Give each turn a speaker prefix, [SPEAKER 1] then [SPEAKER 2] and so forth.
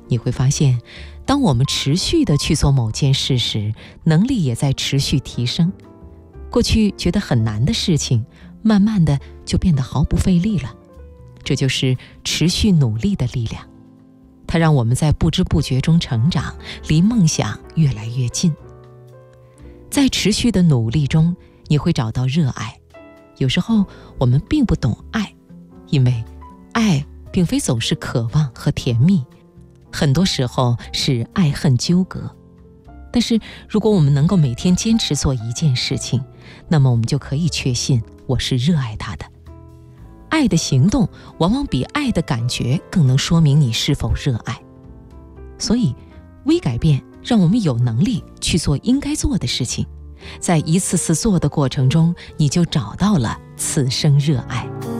[SPEAKER 1] 你会发现，当我们持续地去做某件事时，能力也在持续提升。过去觉得很难的事情，慢慢的就变得毫不费力了。这就是持续努力的力量，它让我们在不知不觉中成长，离梦想越来越近。在持续的努力中，你会找到热爱。有时候我们并不懂爱，因为爱并非总是渴望和甜蜜，很多时候是爱恨纠葛。但是如果我们能够每天坚持做一件事情，那么我们就可以确信我是热爱它的。爱的行动往往比爱的感觉更能说明你是否热爱。所以微改变让我们有能力去做应该做的事情，在一次次做的过程中，你就找到了此生热爱。